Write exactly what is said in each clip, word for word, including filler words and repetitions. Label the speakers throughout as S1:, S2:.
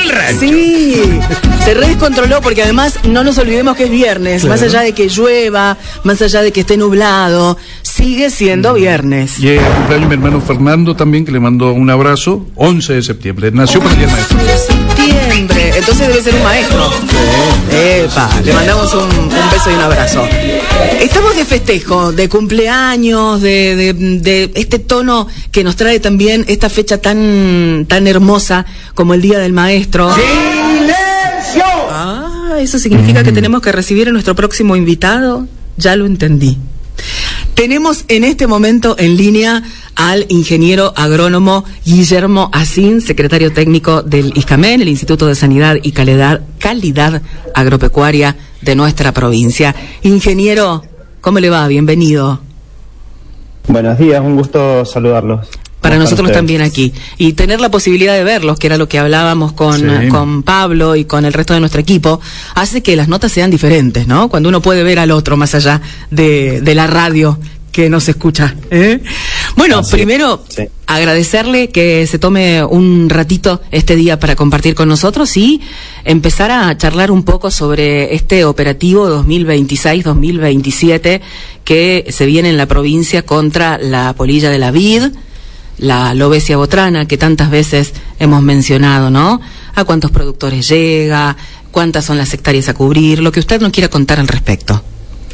S1: el rancho.
S2: Sí, se redescontroló porque además no nos olvidemos que es viernes, claro. Más allá de que llueva, más allá de que esté nublado, sigue siendo viernes.
S1: Y el cumpleaños mi hermano Fernando también, que le mandó un abrazo, once de septiembre, nació para el día del maestro.
S2: De septiembre, entonces debe ser un maestro. Sí. Epa, le mandamos un, un beso y un abrazo. Estamos de festejo, de cumpleaños, de, de, de este tono que nos trae también esta fecha tan, tan hermosa como el Día del Maestro. ¡Silencio! Ah, eso significa mm. que tenemos que recibir a nuestro próximo invitado. Ya lo entendí. Tenemos en este momento en línea al ingeniero agrónomo Guillermo Asín, secretario técnico del ISCAMEN, el Instituto de Sanidad y Calidad, Calidad Agropecuaria de nuestra provincia. Ingeniero, ¿cómo le va? Bienvenido.
S3: Buenos días, un gusto saludarlos.
S2: Para nosotros también aquí. Y tener la posibilidad de verlos, que era lo que hablábamos con, sí. con Pablo y con el resto de nuestro equipo, hace que las notas sean diferentes, ¿no? Cuando uno puede ver al otro más allá de, de la radio que nos escucha. ¿eh? Bueno, ah, sí. primero, sí. agradecerle que se tome un ratito este día para compartir con nosotros y empezar a charlar un poco sobre este operativo dos mil veintiséis dos mil veintisiete que se viene en la provincia contra la polilla de la vid, la lobesia botrana, que tantas veces hemos mencionado, ¿no? A cuántos productores llega, cuántas son las hectáreas a cubrir, lo que usted nos quiera contar al respecto.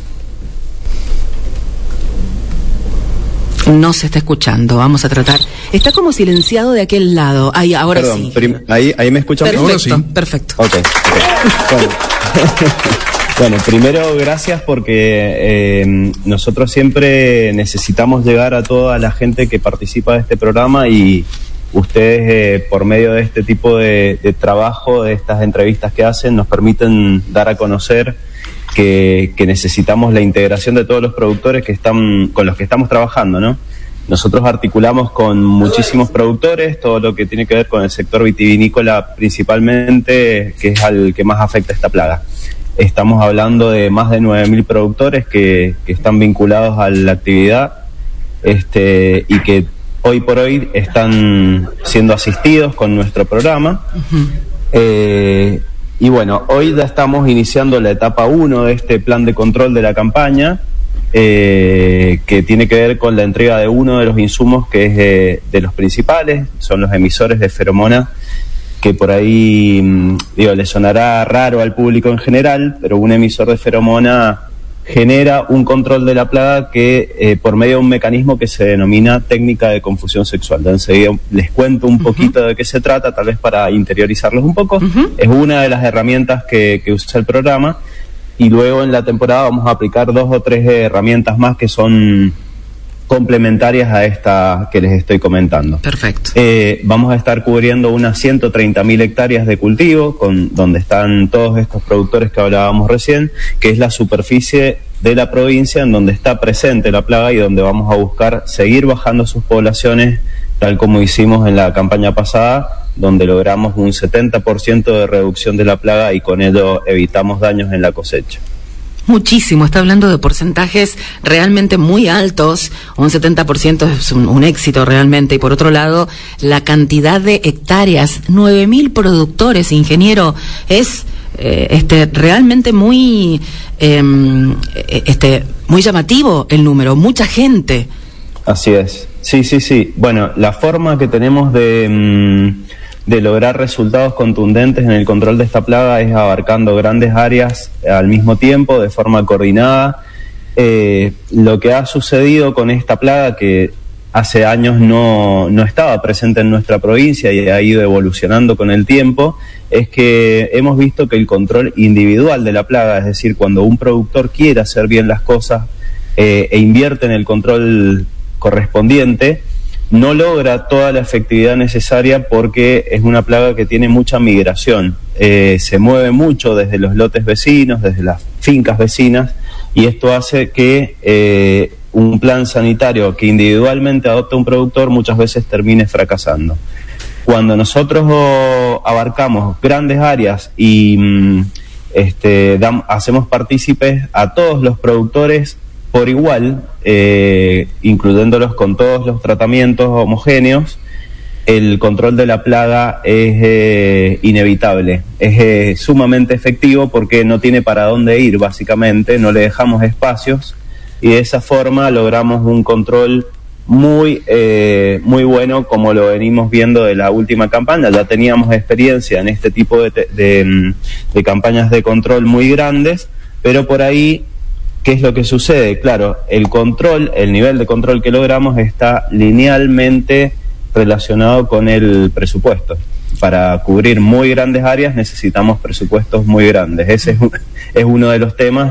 S2: No se está escuchando, vamos a tratar. Está como silenciado de aquel lado. Ahí, ahora
S3: Perdón,
S2: sí.
S3: Prim- ahí, ahí me escuchan.
S2: Perfecto,
S3: ahora sí.
S2: Perfecto.
S3: Ok, okay. Bueno. Bueno, primero gracias porque eh, nosotros siempre necesitamos llegar a toda la gente que participa de este programa y ustedes eh, por medio de este tipo de, de trabajo, de estas entrevistas que hacen, nos permiten dar a conocer que, que necesitamos la integración de todos los productores que están con los que estamos trabajando, ¿no? Nosotros articulamos con muchísimos productores, todo lo que tiene que ver con el sector vitivinícola principalmente, que es al que más afecta esta plaga. Estamos hablando de más de nueve mil productores que, que están vinculados a la actividad este, y que hoy por hoy están siendo asistidos con nuestro programa. Uh-huh. Eh, y bueno, hoy ya estamos iniciando la etapa uno de este plan de control de la campaña, eh, que tiene que ver con la entrega de uno de los insumos que es de, de los principales, son los emisores de feromona, que por ahí, digo, le sonará raro al público en general, pero un emisor de feromona genera un control de la plaga que eh, por medio de un mecanismo que se denomina técnica de confusión sexual. Entonces les cuento un poquito uh-huh. de qué se trata, tal vez para interiorizarlos un poco. Uh-huh. Es una de las herramientas que, que usa el programa y luego en la temporada vamos a aplicar dos o tres herramientas más que son complementarias a esta que les estoy comentando.
S2: Perfecto.
S3: Eh, vamos a estar cubriendo unas ciento treinta mil hectáreas de cultivo, con, donde están todos estos productores que hablábamos recién, que es la superficie de la provincia en donde está presente la plaga y donde vamos a buscar seguir bajando sus poblaciones, tal como hicimos en la campaña pasada, donde logramos un setenta por ciento de reducción de la plaga y con ello evitamos daños en la cosecha.
S2: Muchísimo, está hablando de porcentajes realmente muy altos, un setenta por ciento es un, un éxito realmente, y por otro lado, la cantidad de hectáreas, nueve mil productores, ingeniero, es eh, este realmente muy eh, este muy llamativo el número, mucha gente.
S3: Así es, sí, sí, sí. Bueno, la forma que tenemos de... Mmm, de lograr resultados contundentes en el control de esta plaga es abarcando grandes áreas al mismo tiempo, de forma coordinada. Eh, lo que ha sucedido con esta plaga, que hace años no, no estaba presente en nuestra provincia y ha ido evolucionando con el tiempo, es que hemos visto que el control individual de la plaga, es decir, cuando un productor quiere hacer bien las cosas eh, e invierte en el control correspondiente, no logra toda la efectividad necesaria porque es una plaga que tiene mucha migración, eh, se mueve mucho desde los lotes vecinos, desde las fincas vecinas, y esto hace que eh, un plan sanitario que individualmente adopta un productor muchas veces termine fracasando. Cuando nosotros oh, abarcamos grandes áreas y mm, este, dam, hacemos partícipes a todos los productores por igual, eh, incluyéndolos con todos los tratamientos homogéneos, el control de la plaga es eh, inevitable, es eh, sumamente efectivo porque no tiene para dónde ir básicamente, no le dejamos espacios y de esa forma logramos un control muy eh, muy bueno como lo venimos viendo de la última campaña. Ya teníamos experiencia en este tipo de, de, de campañas de control muy grandes, pero por ahí, ¿qué es lo que sucede? Claro, el control, el nivel de control que logramos está linealmente relacionado con el presupuesto. Para cubrir muy grandes áreas necesitamos presupuestos muy grandes. Ese es, un, es uno de los temas.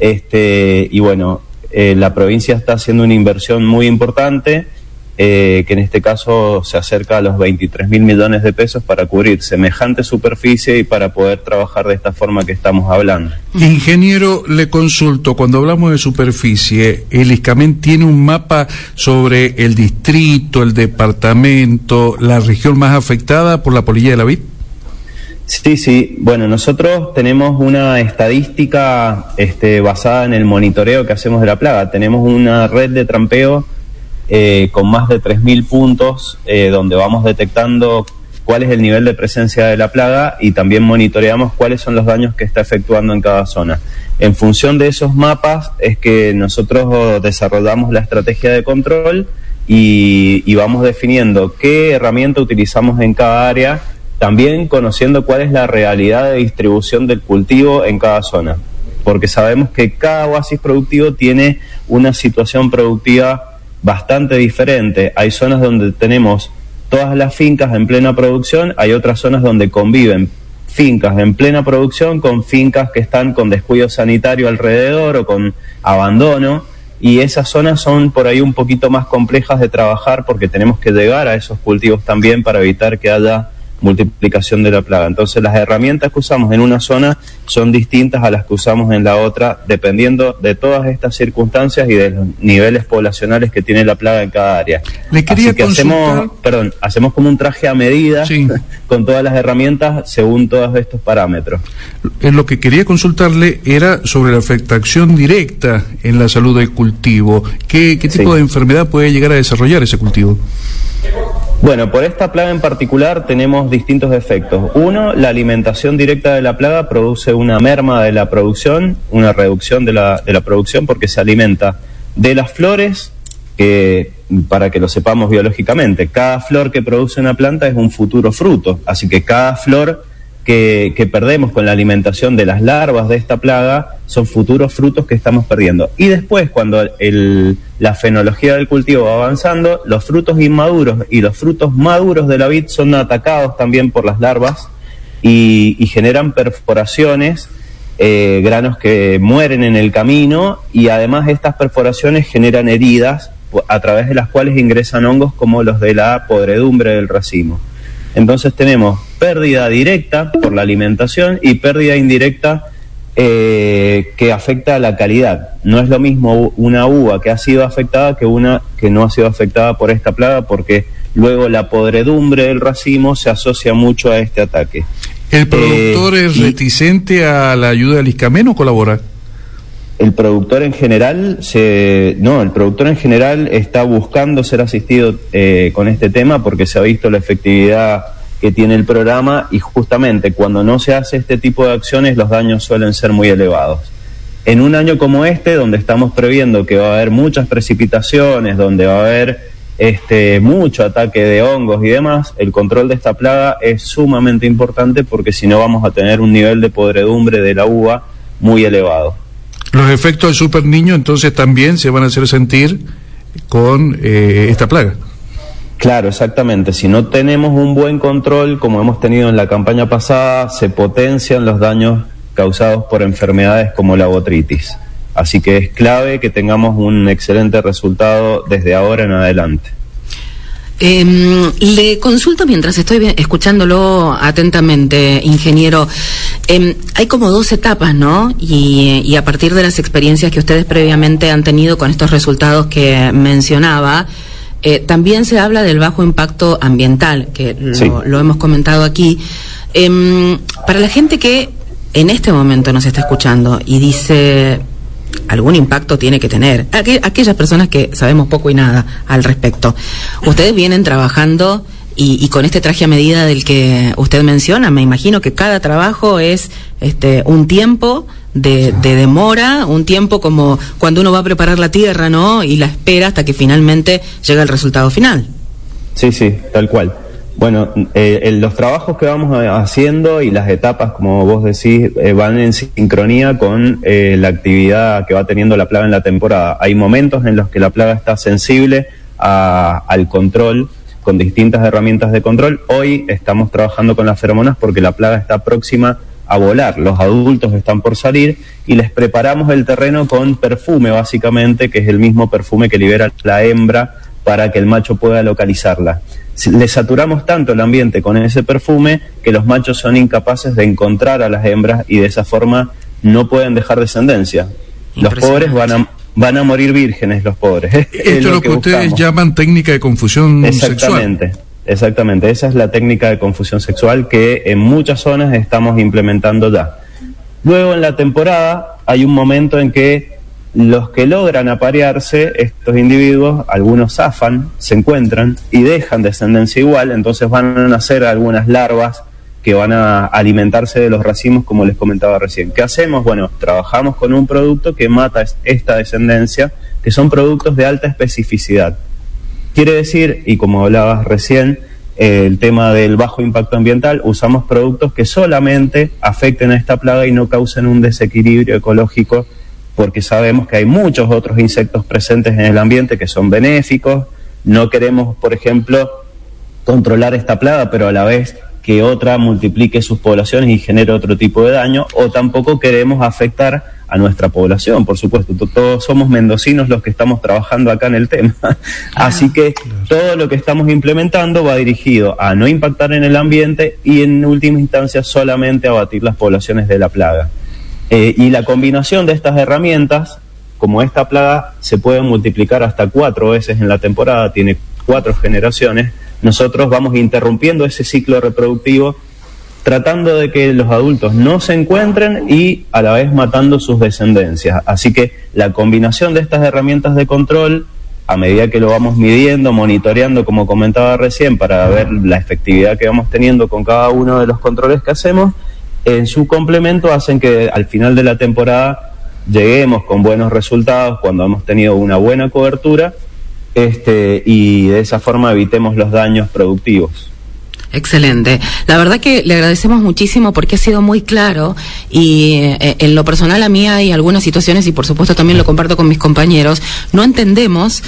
S3: Este, y bueno, eh, la provincia está haciendo una inversión muy importante, eh, que en este caso se acerca a los veintitrés mil millones de pesos para cubrir semejante superficie y para poder trabajar de esta forma que estamos hablando.
S1: Ingeniero, le consulto, cuando hablamos de superficie, ¿el ISCAMEN tiene un mapa sobre el distrito, el departamento, la región más afectada por la polilla de la vid?
S3: Sí, sí. Bueno, nosotros tenemos una estadística este, basada en el monitoreo que hacemos de la plaga. Tenemos una red de trampeo Eh, con más de tres mil puntos, eh, donde vamos detectando cuál es el nivel de presencia de la plaga y también monitoreamos cuáles son los daños que está efectuando en cada zona. En función de esos mapas es que nosotros desarrollamos la estrategia de control y, y vamos definiendo qué herramienta utilizamos en cada área, también conociendo cuál es la realidad de distribución del cultivo en cada zona, porque sabemos que cada oasis productivo tiene una situación productiva bastante diferente. Hay zonas donde tenemos todas las fincas en plena producción, hay otras zonas donde conviven fincas en plena producción con fincas que están con descuido sanitario alrededor o con abandono, y esas zonas son por ahí un poquito más complejas de trabajar porque tenemos que llegar a esos cultivos también para evitar que haya multiplicación de la plaga. Entonces las herramientas que usamos en una zona son distintas a las que usamos en la otra, dependiendo de todas estas circunstancias y de los niveles poblacionales que tiene la plaga en cada área.
S1: Le quería
S3: Así que
S1: consultar...
S3: hacemos, perdón, hacemos como un traje a medida, sí, con todas las herramientas según todos estos parámetros.
S1: Lo que quería consultarle era sobre la afectación directa en la salud del cultivo. ¿Qué, qué tipo sí. de enfermedad puede llegar a desarrollar ese cultivo?
S3: Bueno, por esta plaga en particular tenemos distintos efectos. Uno, la alimentación directa de la plaga produce una merma de la producción, una reducción de la, de la producción porque se alimenta de las flores, que, para que lo sepamos biológicamente, cada flor que produce una planta es un futuro fruto, así que cada flor que, que perdemos con la alimentación de las larvas de esta plaga son futuros frutos que estamos perdiendo. Y después, cuando el, la fenología del cultivo va avanzando, los frutos inmaduros y los frutos maduros de la vid son atacados también por las larvas y, y generan perforaciones, eh, granos que mueren en el camino, y además estas perforaciones generan heridas a través de las cuales ingresan hongos como los de la podredumbre del racimo. Entonces tenemos pérdida directa por la alimentación y pérdida indirecta eh, que afecta a la calidad. No es lo mismo una uva que ha sido afectada que una que no ha sido afectada por esta plaga, porque luego la podredumbre del racimo se asocia mucho a este ataque.
S1: ¿El productor eh, es reticente a la ayuda del ISCAMEN o colabora?
S3: El productor en general, se, no, el productor en general está buscando ser asistido eh, con este tema porque se ha visto la efectividad que tiene el programa, y justamente cuando no se hace este tipo de acciones los daños suelen ser muy elevados. En un año como este, donde estamos previendo que va a haber muchas precipitaciones, donde va a haber este, mucho ataque de hongos y demás, el control de esta plaga es sumamente importante porque si no vamos a tener un nivel de podredumbre de la uva muy elevado.
S1: Los efectos del Super Niño entonces también se van a hacer sentir con eh, esta plaga.
S3: Claro, exactamente. Si no tenemos un buen control, como hemos tenido en la campaña pasada, se potencian los daños causados por enfermedades como la botritis. Así que es clave que tengamos un excelente resultado desde ahora en adelante.
S2: Eh, le consulto mientras estoy escuchándolo atentamente, ingeniero. Eh, hay como dos etapas, ¿no? Y, y a partir de las experiencias que ustedes previamente han tenido con estos resultados que mencionaba, eh, también se habla del bajo impacto ambiental, que lo, sí. lo hemos comentado aquí. Eh, para la gente que en este momento nos está escuchando y dice... algún impacto tiene que tener. Aqu- aquellas personas que sabemos poco y nada al respecto. Ustedes vienen trabajando y, y con este traje a medida del que usted menciona, me imagino que cada trabajo es este un tiempo de, de demora, un tiempo como cuando uno va a preparar la tierra, ¿no? Y la espera hasta que finalmente llega el resultado final.
S3: Sí, sí, tal cual. Bueno, eh, eh, los trabajos que vamos haciendo y las etapas, como vos decís, eh, van en sincronía con eh, la actividad que va teniendo la plaga en la temporada. Hay momentos en los que la plaga está sensible a, al control, con distintas herramientas de control. Hoy estamos trabajando con las feromonas porque la plaga está próxima a volar. Los adultos están por salir y les preparamos el terreno con perfume, básicamente, que es el mismo perfume que libera la hembra para que el macho pueda localizarla. Le saturamos tanto el ambiente con ese perfume que los machos son incapaces de encontrar a las hembras y de esa forma no pueden dejar descendencia. Los pobres van a, van a morir vírgenes, los pobres.
S1: Esto es lo, lo que, que ustedes llaman técnica de confusión
S3: exactamente, sexual. Exactamente, esa es la técnica de confusión sexual que en muchas zonas estamos implementando ya. Luego en la temporada hay un momento en que los que logran aparearse, estos individuos, algunos zafan, se encuentran y dejan descendencia igual, entonces van a nacer algunas larvas que van a alimentarse de los racimos, como les comentaba recién. ¿Qué hacemos? Bueno, trabajamos con un producto que mata esta descendencia, que son productos de alta especificidad. Quiere decir, y como hablabas recién, eh, el tema del bajo impacto ambiental, usamos productos que solamente afecten a esta plaga y no causen un desequilibrio ecológico, porque sabemos que hay muchos otros insectos presentes en el ambiente que son benéficos. No queremos, por ejemplo, controlar esta plaga, pero a la vez que otra multiplique sus poblaciones y genere otro tipo de daño, o tampoco queremos afectar a nuestra población, por supuesto. Todos somos mendocinos los que estamos trabajando acá en el tema. Así que todo lo que estamos implementando va dirigido a no impactar en el ambiente y en última instancia solamente a abatir las poblaciones de la plaga. Eh, y la combinación de estas herramientas, como esta plaga se puede multiplicar hasta cuatro veces en la temporada, tiene cuatro generaciones, nosotros vamos interrumpiendo ese ciclo reproductivo, tratando de que los adultos no se encuentren y a la vez matando sus descendencias. Así que la combinación de estas herramientas de control, a medida que lo vamos midiendo, monitoreando, como comentaba recién, para ver la efectividad que vamos teniendo con cada uno de los controles que hacemos, en su complemento hacen que al final de la temporada lleguemos con buenos resultados cuando hemos tenido una buena cobertura, este, y de esa forma evitemos los daños productivos.
S2: Excelente. La verdad que le agradecemos muchísimo porque ha sido muy claro y eh, en lo personal a mí hay algunas situaciones y por supuesto también lo comparto con mis compañeros, no entendemos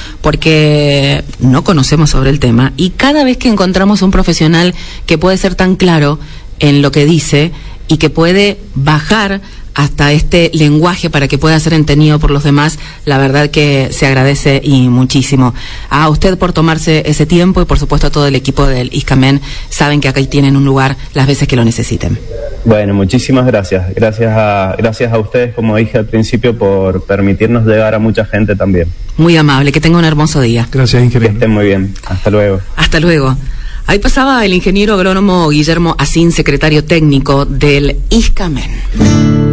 S2: porque no conocemos sobre el tema y cada vez que encontramos un profesional que puede ser tan claro en lo que dice y que puede bajar hasta este lenguaje para que pueda ser entendido por los demás, la verdad que se agradece y muchísimo. A usted por tomarse ese tiempo y por supuesto a todo el equipo del ISCAMEN, saben que acá tienen un lugar las veces que lo necesiten.
S3: Bueno, muchísimas gracias. Gracias a, gracias a ustedes, como dije al principio, por permitirnos llegar a mucha gente también.
S2: Muy amable, que tenga un hermoso día.
S1: Gracias, ingeniero.
S3: Que estén muy bien. Hasta luego.
S2: Hasta luego. Ahí pasaba el ingeniero agrónomo Guillermo Asín, secretario técnico del ISCAMEN.